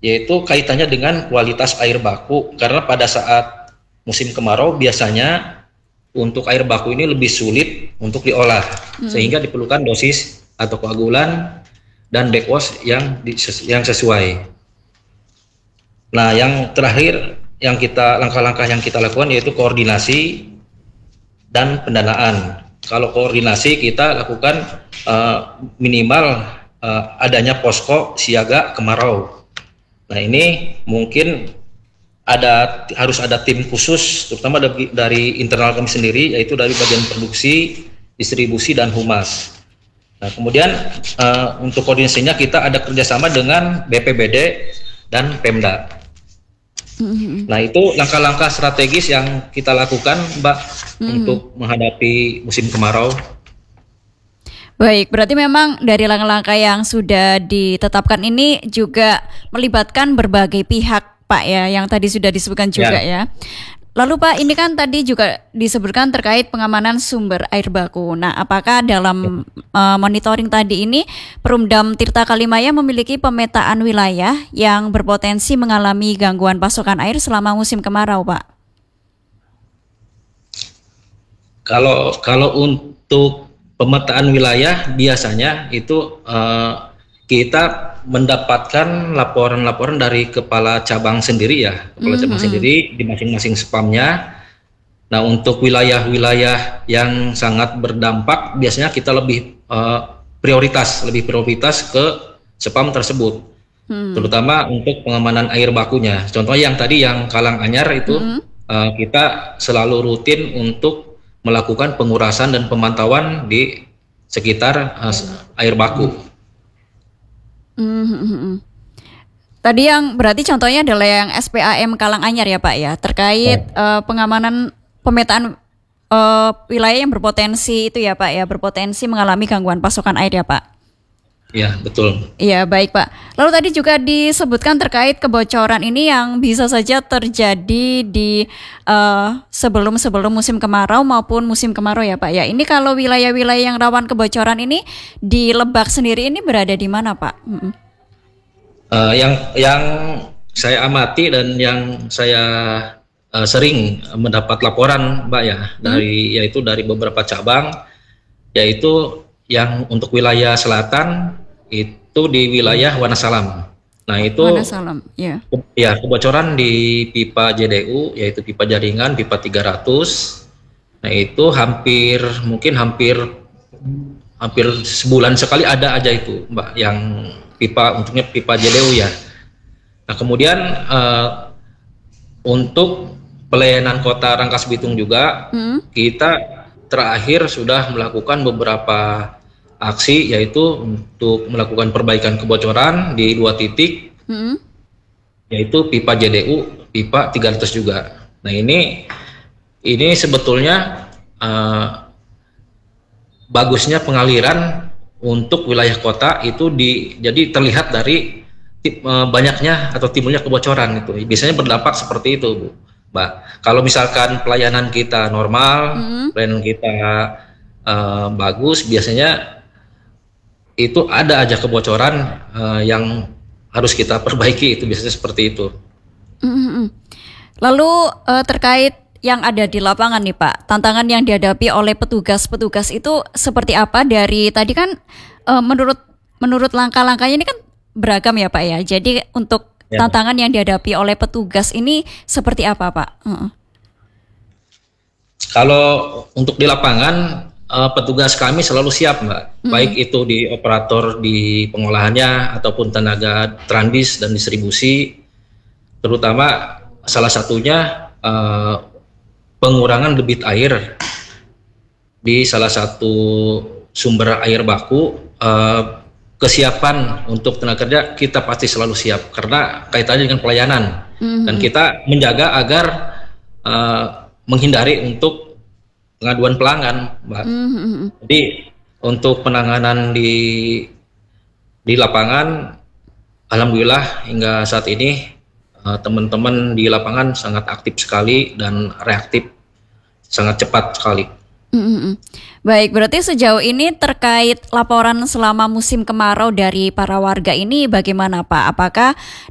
yaitu kaitannya dengan kualitas air baku, karena pada saat musim kemarau biasanya untuk air baku ini lebih sulit untuk diolah, sehingga diperlukan dosis atau koagulan dan backwash yang sesuai. Nah, yang terakhir langkah-langkah yang kita lakukan yaitu koordinasi dan pendanaan. Kalau koordinasi kita lakukan minimal adanya posko siaga kemarau. Nah, ini mungkin harus ada tim khusus, terutama dari internal kami sendiri, yaitu dari bagian produksi, distribusi, dan humas. Nah, kemudian untuk koordinasinya kita ada kerjasama dengan BPBD dan Pemda. Nah, itu langkah-langkah strategis yang kita lakukan, Mbak, untuk menghadapi musim kemarau. Baik, berarti memang dari langkah-langkah yang sudah ditetapkan ini juga melibatkan berbagai pihak, Pak, ya, yang tadi sudah disebutkan juga ya. Lalu Pak, ini kan tadi juga disebutkan terkait pengamanan sumber air baku. Nah, apakah dalam monitoring tadi ini Perumdam Tirta Kalimaya memiliki pemetaan wilayah yang berpotensi mengalami gangguan pasokan air selama musim kemarau, Pak? Kalau untuk pemetaan wilayah biasanya itu kita mendapatkan laporan-laporan dari kepala cabang sendiri ya, kepala cabang sendiri di masing-masing spamnya. Nah, untuk wilayah-wilayah yang sangat berdampak biasanya kita lebih prioritas ke spam tersebut, terutama untuk pengamanan air bakunya. Contohnya yang tadi yang Karanganyar itu kita selalu rutin untuk melakukan pengurasan dan pemantauan di sekitar air baku. Tadi yang berarti contohnya adalah yang SPAM Karanganyar ya Pak ya, terkait pengamanan pemetaan wilayah yang berpotensi itu ya Pak ya, berpotensi mengalami gangguan pasokan air ya Pak. Ya, betul. Iya, baik Pak. Lalu tadi juga disebutkan terkait kebocoran ini yang bisa saja terjadi di sebelum musim kemarau maupun musim kemarau ya Pak ya. Ini kalau wilayah-wilayah yang rawan kebocoran ini di Lebak sendiri ini berada di mana Pak? Yang saya amati dan yang saya sering mendapat laporan Mbak ya, yaitu dari beberapa cabang, yaitu yang untuk wilayah selatan itu di wilayah Wonosalam. Nah, itu Wonosalam, ya. Ya, kebocoran di pipa JDU, yaitu pipa jaringan, pipa 300. Nah, itu hampir sebulan sekali ada aja itu, Mbak, yang untuknya pipa JDU ya. Nah, kemudian untuk pelayanan Kota Rangkas Bitung juga kita terakhir sudah melakukan beberapa aksi, yaitu untuk melakukan perbaikan kebocoran di 2 titik, yaitu pipa JDU, pipa 300 juga. Nah, ini sebetulnya bagusnya pengaliran untuk wilayah kota itu jadi terlihat dari banyaknya atau timbulnya kebocoran itu. Biasanya berdampak seperti itu, Bu, Mbak. Kalau misalkan pelayanan kita normal, pelayanan kita bagus, biasanya itu ada aja kebocoran yang harus kita perbaiki, itu biasanya seperti itu. Lalu terkait yang ada di lapangan nih Pak, tantangan yang dihadapi oleh petugas-petugas itu seperti apa? Dari tadi kan menurut langkah-langkahnya ini kan beragam ya Pak ya. Jadi untuk tantangan yang dihadapi oleh petugas ini seperti apa Pak? Kalau untuk di lapangan, petugas kami selalu siap, Mbak. Baik itu di operator di pengolahannya ataupun tenaga transdis dan distribusi, terutama salah satunya pengurangan debit air di salah satu sumber air baku. Kesiapan untuk tenaga kerja kita pasti selalu siap karena kaitannya dengan pelayanan, dan kita menjaga agar menghindari untuk pengaduan pelanggan, Mbak. Jadi untuk penanganan di lapangan, alhamdulillah hingga saat ini teman-teman di lapangan sangat aktif sekali dan reaktif, sangat cepat sekali. Baik, berarti sejauh ini terkait laporan selama musim kemarau dari para warga ini bagaimana Pak? Apakah